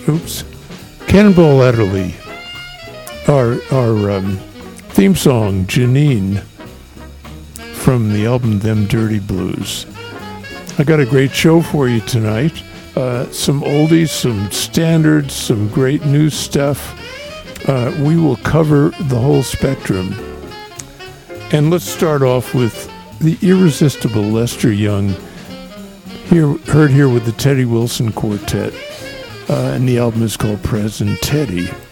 Cannonball Adderley. Our theme song, Janine, from the album Them Dirty Blues. I got a great show for you tonight. Some oldies, some standards, some great new stuff. We will cover the whole spectrum. And let's start off with the irresistible Lester Young, heard here with the Teddy Wilson Quartet. And the album is called President Teddy.